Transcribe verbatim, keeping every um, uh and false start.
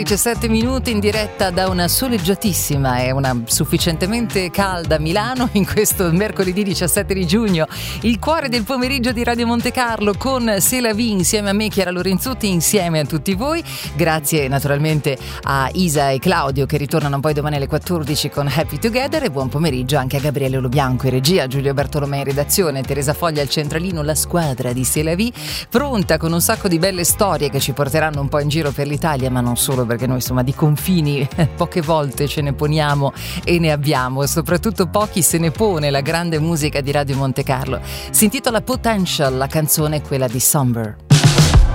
diciassette minuti in diretta da una soleggiatissima e una sufficientemente calda Milano in questo mercoledì diciassette di giugno, il cuore del pomeriggio di Radio Monte Carlo con C'est la vie insieme a me, Chiara Lorenzutti, insieme a tutti voi. Grazie naturalmente a Isa e Claudio che ritornano poi domani alle quattordici con Happy Together, e buon pomeriggio anche a Gabriele Olobianco in regia, Giulio Bartolomei in redazione, Teresa Foglia al centralino, la squadra di C'est la vie pronta con un sacco di belle storie che ci porteranno un po' in giro per l'Italia, ma non solo, perché noi insomma di confini poche volte ce ne poniamo e ne abbiamo, soprattutto pochi se ne pone la grande musica di Radio Monte Carlo. Si intitola Potential, la canzone è quella di Somber.